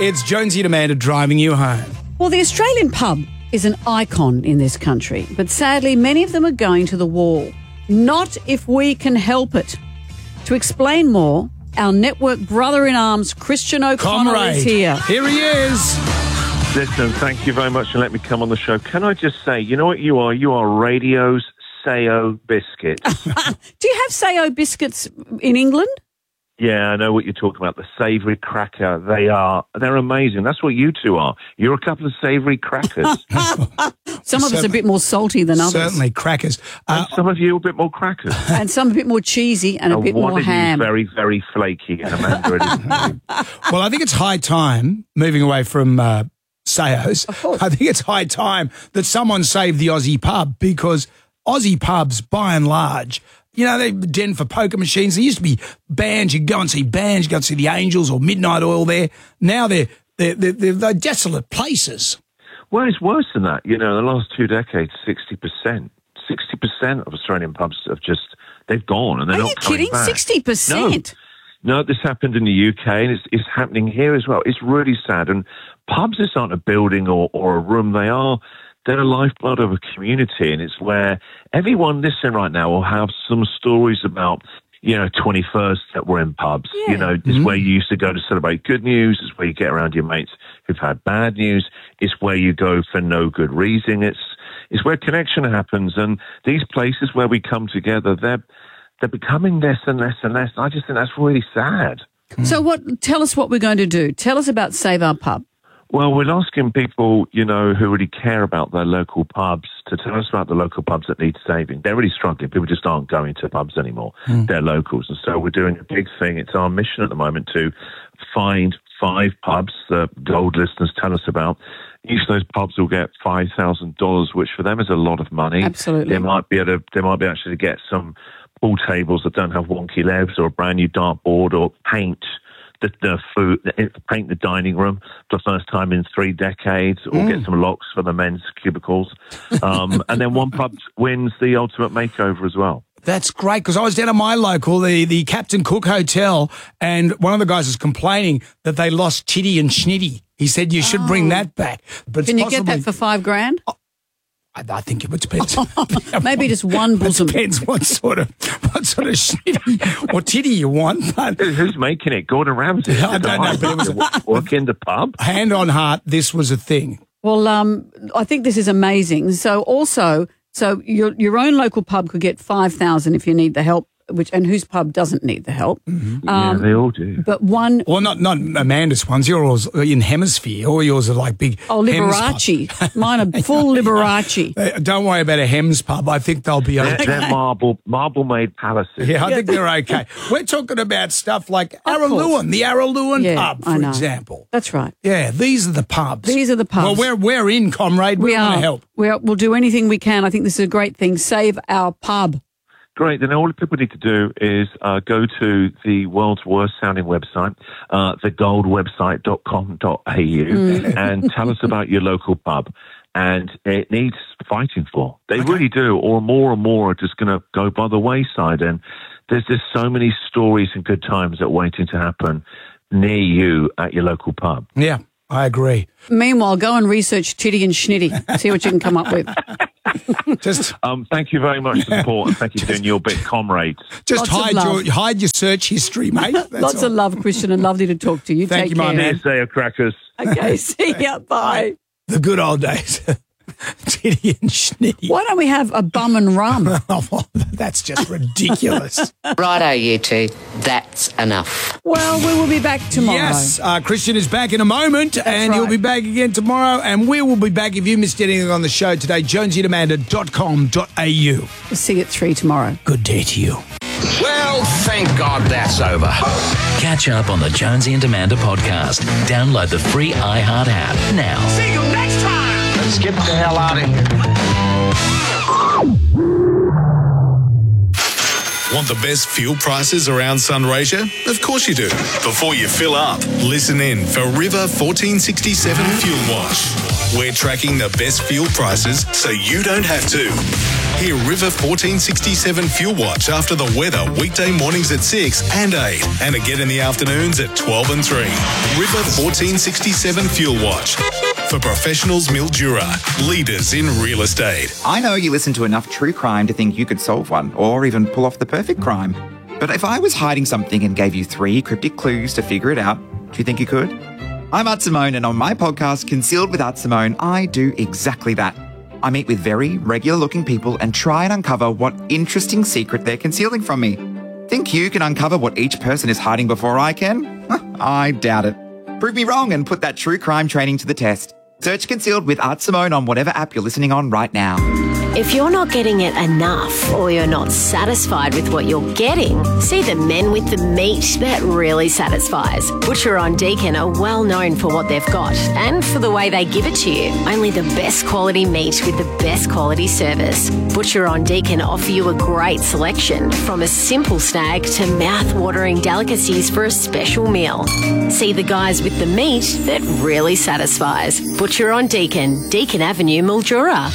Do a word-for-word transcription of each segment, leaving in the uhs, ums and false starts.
It's Jonesy and Amanda driving you home. Well, the Australian pub is an icon in this country, but sadly many of them are going to the wall. Not if we can help it. To explain more, our network brother-in-arms, Christian O'Connell, Comrade. is here. Here he is. Listen, thank you very much for letting me come on the show. Can I just say, you know what you are? You are radio's Sayo biscuits. Do you have Sayo biscuits in England? Yeah, I know what you're talking about. The savoury cracker. They are, they're amazing. That's what you two are. You're a couple of savoury crackers. Some of us are a bit more salty than others. Certainly, crackers. And Uh, some of you are a bit more crackers. And some a bit more cheesy and a And bit one more of ham. you very, very flaky. And Amanda, it isn't. well, I think it's high time, moving away from uh, Sayos, Of course. I think it's high time that someone saved the Aussie pub, because Aussie pubs, by and large, you know, they den for poker machines. There used to be bands. You'd go and see bands. You'd go and see the Angels or Midnight Oil there. Now they're, they're, they're, they're, they're desolate places. Well, it's worse than that. You know, in the last two decades, sixty percent. sixty percent of Australian pubs have just, they've gone and they're Are not you coming kidding? back. sixty percent? No. No, this happened in the U K and it's, it's happening here as well. It's really sad. And pubs just aren't a building or, or a room. They are, they're the lifeblood of a community. And it's where everyone listening right now will have some stories about, you know, twenty-first that were in pubs. Yeah. You know, it's where you used to go to celebrate good news. It's where you get around your mates who've had bad news. It's where you go for no good reason. It's, it's where connection happens. And these places where we come together, they're, they're becoming less and less and less. I just think that's really sad. So what? Tell us what we're going to do. Tell us about Save Our Pub. Well, we're asking people, you know, who really care about their local pubs to tell us about the local pubs that need saving. They're really struggling. People just aren't going to pubs anymore. Mm. They're locals. And so we're doing a big thing. It's our mission at the moment to find five pubs that gold listeners tell us about. Each of those pubs will get five thousand dollars, which for them is a lot of money. Absolutely. They might be able to, they might be actually to get some pool tables that don't have wonky legs, or a brand new dartboard, or paint the, the food, paint the dining room for the first time in three decades, or mm. get some locks for the men's cubicles. Um, and then one pub wins the ultimate makeover as well. That's great, because I was down at my local, the, the Captain Cook Hotel, and one of the guys was complaining that they lost Titty and Schnitty. He said you should oh. bring that back. But Can you possibly, get that for five grand? Oh, I, I think it would depend. Maybe just one bosom. It depends what sort of what sort of Schnitty or titty you want. But who's making it? Gordon Ramsay? I don't know, but it was work in the pub. Hand on heart, this was a thing. Well, um, I think this is amazing. So also, so your your own local pub could get five thousand if you need the help. Which and whose pub doesn't need the help? Mm-hmm. Um, yeah, they all do. But one, well, not not Amanda's ones. Yours in Hemisphere. All yours are like big. Oh, Liberace. Mine are full Liberace. Don't worry about a Hems pub. I think they'll be okay. They're, they're marble marble made palaces. Yeah, I yeah. think they're okay. We're talking about stuff like Araluen, the Araluen yeah, pub, for example. That's right. Yeah, these are the pubs. These are the pubs. Well, we're we're in, comrade. We, we want are. to help. We're, we'll do anything we can. I think this is a great thing. Save our pub. Great. Then all the people need to do is uh, go to the world's worst sounding website, uh, the gold website dot com dot a u, mm. and tell us about your local pub. And it needs fighting for. They okay. really do. Or more and more are just going to go by the wayside. And there's just so many stories and good times that are waiting to happen near you at your local pub. Yeah, I agree. Meanwhile, go and research Titty and Schnitty. See what you can come up with. Just um, thank you very much for the support, and thank you for doing your bit, comrades. Just hide your hide your search history, mate. That's Lots all. of love, Christian, and lovely to talk to you. Thank Take you, care. my man. Say crackers. Okay, see ya. Bye. The good old days. Titty and Schnitty. Why don't we have a bum and rum? Oh, well, that's just ridiculous. Righto, you two. That's enough. Well, we will be back tomorrow. Yes, uh, Christian is back in a moment, that's and right. he'll be back again tomorrow, and we will be back if you missed anything on the show today. jonesy and amanda dot com dot a u. We'll see you at three tomorrow. Good day to you. Well, thank God that's over. Catch up on the Jonesy and Amanda podcast. Download the free iHeart app now. See you next time. Let's get the hell out of here. Want the best fuel prices around Sunraysia? Of course you do. Before you fill up, listen in for River fourteen sixty-seven Fuel Watch. We're tracking the best fuel prices so you don't have to. Hear River fourteen sixty-seven Fuel Watch after the weather weekday mornings at six and eight, and again in the afternoons at twelve and three. River fourteen sixty-seven Fuel Watch. For professionals, Mildura, leaders in real estate. I know you listen to enough true crime to think you could solve one, or even pull off the perfect crime. But if I was hiding something and gave you three cryptic clues to figure it out, do you think you could? I'm Art Simone, and on my podcast, Concealed with Art Simone, I do exactly that. I meet with very regular-looking people and try and uncover what interesting secret they're concealing from me. Think you can uncover what each person is hiding before I can? I doubt it. Prove me wrong and put that true crime training to the test. Search Concealed with Art Simone on whatever app you're listening on right now. If you're not getting it enough or you're not satisfied with what you're getting, see the men with the meat that really satisfies. Butcher on Deakin are well known for what they've got and for the way they give it to you. Only the best quality meat with the best quality service. Butcher on Deakin offer you a great selection, from a simple snag to mouth-watering delicacies for a special meal. See the guys with the meat that really satisfies. Butcher on Deakin, Deakin Avenue, Mildura.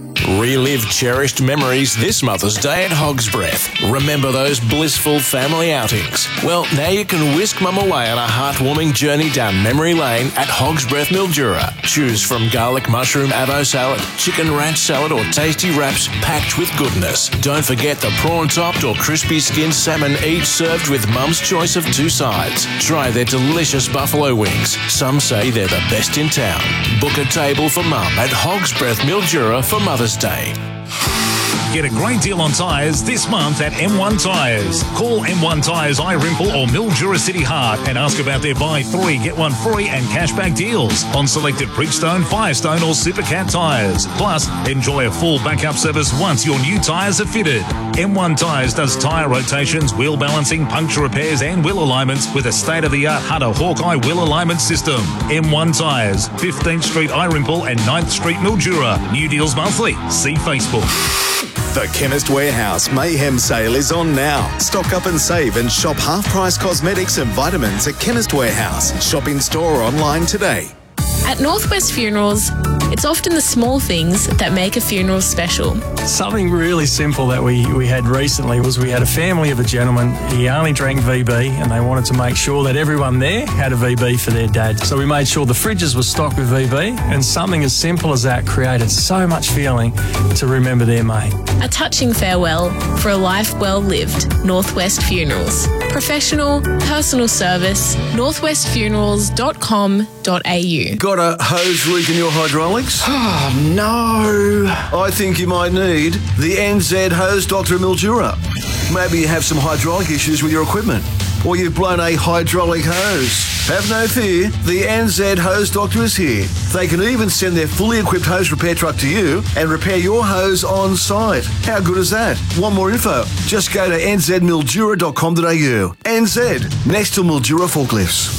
Relive cherished memories this Mother's Day at Hog's Breath. Remember those blissful family outings? Well, now you can whisk Mum away on a heartwarming journey down memory lane at Hog's Breath Mildura. Choose from garlic mushroom avo salad, chicken ranch salad or tasty wraps packed with goodness. Don't forget the prawn-topped or crispy skinned salmon, each served with Mum's choice of two sides. Try their delicious buffalo wings. Some say they're the best in town. Book a table for Mum at Hog's Breath Mildura for Mother's Day. Get a great deal on tyres this month at M one Tyres. Call M one Tyres Irimple or Mildura City Heart and ask about their buy three, get one free and cashback deals on selected Bridgestone, Firestone or Supercat tyres. Plus, enjoy a full backup service once your new tyres are fitted. M one Tyres does tyre rotations, wheel balancing, puncture repairs and wheel alignments with a state-of-the-art Hunter Hawkeye wheel alignment system. M one Tyres, fifteenth Street Irimple and ninth Street Mildura. New deals monthly. See Facebook. The Chemist Warehouse Mayhem Sale is on now. Stock up and save and shop half-price cosmetics and vitamins at Chemist Warehouse. Shop in store or online today. At Northwest Funerals, it's often the small things that make a funeral special. Something really simple that we, we had recently was we had a family of a gentleman. He only drank V B and they wanted to make sure that everyone there had a V B for their dad. So we made sure the fridges were stocked with V B, and something as simple as that created so much feeling to remember their mate. A touching farewell for a life well lived. Northwest Funerals. Professional, personal service, northwest funerals dot com dot a u. Got a hose leak in your hydraulics? Oh, no. I think you might need the N Z Hose Doctor Mildura. Maybe you have some hydraulic issues with your equipment, or you've blown a hydraulic hose. Have no fear, the N Z Hose Doctor is here. They can even send their fully equipped hose repair truck to you and repair your hose on site. How good is that? Want more info? Just go to n z mildura dot com dot a u. N Z, next to Mildura Forklifts.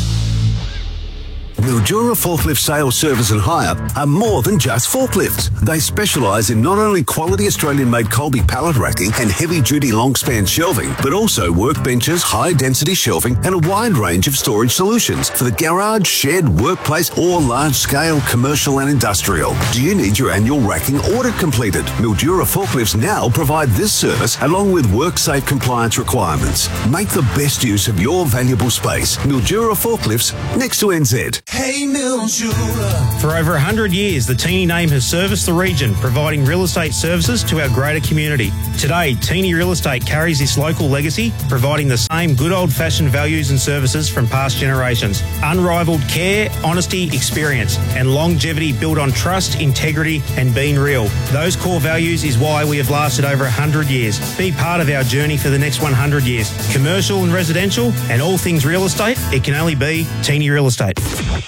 Mildura Forklift Sales, Service and Hire are more than just forklifts. They specialise in not only quality Australian-made Colby pallet racking and heavy-duty long-span shelving, but also workbenches, high-density shelving and a wide range of storage solutions for the garage, shed, workplace or large-scale commercial and industrial. Do you need your annual racking audit completed? Mildura Forklifts now provide this service along with WorkSafe compliance requirements. Make the best use of your valuable space. Mildura Forklifts, next to N Z. Hey Mildura. For over one hundred years, the Teeny name has serviced the region, providing real estate services to our greater community. Today, Teeny Real Estate carries this local legacy, providing the same good old-fashioned values and services from past generations. Unrivaled care, honesty, experience, and longevity built on trust, integrity, and being real. Those core values is why we have lasted over one hundred years. Be part of our journey for the next one hundred years. Commercial and residential, and all things real estate, it can only be Teeny Real Estate.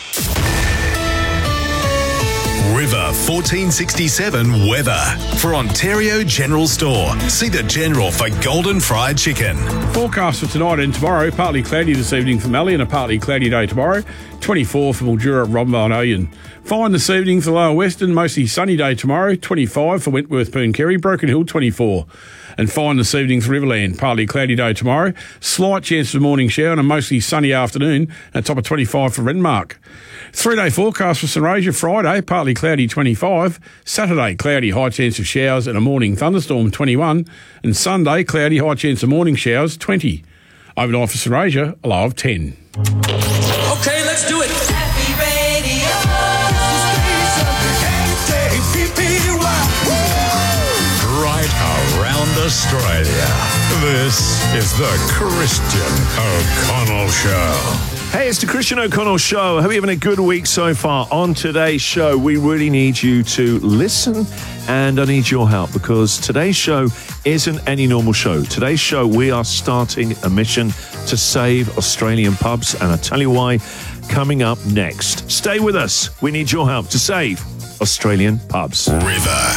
River fourteen sixty-seven weather. For Ontario General Store, see the General for golden fried chicken. Forecast for tonight and tomorrow, partly cloudy this evening for Mallee and a partly cloudy day tomorrow. twenty-four for Mildura, Rombo and Oyen. Fine this evening for Lower Western, mostly sunny day tomorrow. twenty-five for Wentworth, Pooncarie, Broken Hill twenty-four. And fine this evening for Riverland. Partly cloudy day tomorrow. Slight chance of a morning shower and a mostly sunny afternoon. And top of twenty-five for Renmark. Three-day forecast for St Asia. Friday, partly cloudy, twenty-five. Saturday, cloudy, high chance of showers and a morning thunderstorm, twenty-one. And Sunday, cloudy, high chance of morning showers, twenty. Overnight for St Asia, a low of ten. Okay, let's do it. Happy Radio. Right around Australia. This is the Christian O'Connell Show. Hey, it's the Christian O'Connell Show. I hope you're having a good week so far. On today's show, we really need you to listen, and I need your help because today's show isn't any normal show. Today's show, we are starting a mission to save Australian pubs, and I'll tell you why coming up next. Stay with us. We need your help to save Australian pubs. River